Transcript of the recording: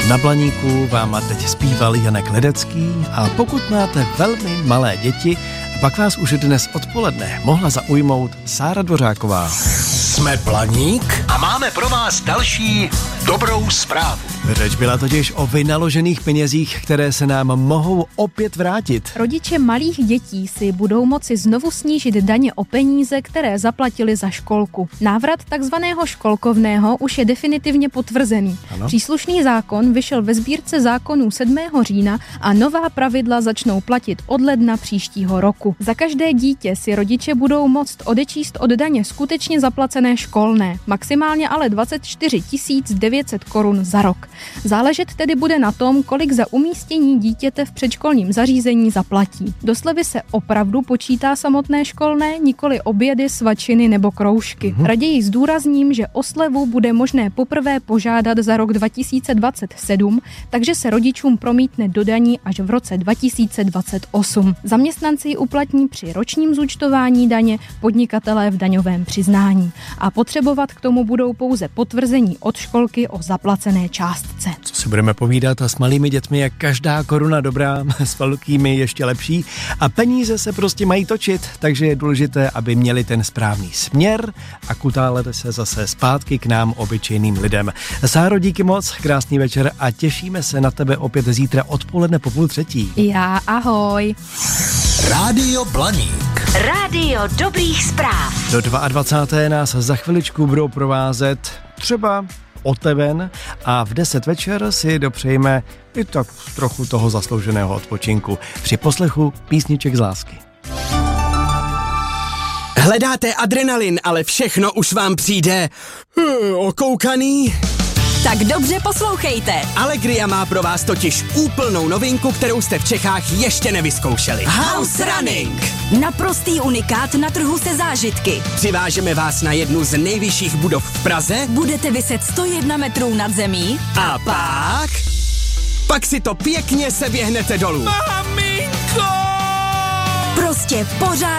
Na Blaníku vám teď zpíval Janek Ledecký a pokud máte velmi malé děti, pak vás už dnes odpoledne mohla zaujmout Sára Dvořáková. Jsme Blaník a máme pro vás další dobrou zprávu. Řeč byla totiž o vynaložených penězích, které se nám mohou opět vrátit. Rodiče malých dětí si budou moci znovu snížit daně o peníze, které zaplatili za školku. Návrat takzvaného školkovného už je definitivně potvrzený. Ano. Příslušný zákon vyšel ve sbírce zákonů 7. října a nová pravidla začnou platit od ledna příštího roku. Za každé dítě si rodiče budou moct odečíst od daně skutečně zaplacené školné, maximálně ale 24 900 korun za rok. Záležet tedy bude na tom, kolik za umístění dítěte v předškolním zařízení zaplatí. Do slevy se opravdu počítá samotné školné, nikoli obědy, svačiny nebo kroužky. Raději zdůrazním, že o slevu bude možné poprvé požádat za rok 2027, takže se rodičům promítne do daní až v roce 2028. Zaměstnanci ji uplatní při ročním zúčtování daně, podnikatelé v daňovém přiznání. A potřebovat k tomu budou pouze potvrzení od školky o zaplacené částce. Co si budeme povídat, a s malými dětmi je každá koruna dobrá, s velkými ještě lepší a peníze se prostě mají točit, takže je důležité, aby měli ten správný směr a kutálete se zase zpátky k nám obyčejným lidem. Sáro, díky moc, krásný večer a těšíme se na tebe opět zítra odpoledne po 2:30. Já, ahoj. Rádio Blaník. Rádio dobrých zpráv. Do 22. nás za chviličku budou provázet třeba Oteven a v 10 večer si dopřejeme i tak trochu toho zaslouženého odpočinku při poslechu písniček z lásky. Hledáte adrenalin, ale všechno už vám přijde okoukaný? Tak dobře poslouchejte. Allegria má pro vás totiž úplnou novinku, kterou jste v Čechách ještě nevyzkoušeli. House Running! Naprostý unikát na trhu se zážitky. Přivážeme vás na jednu z nejvyšších budov v Praze. Budete viset 101 metrů nad zemí. A pak si to pěkně seběhnete dolů. Prostě pořád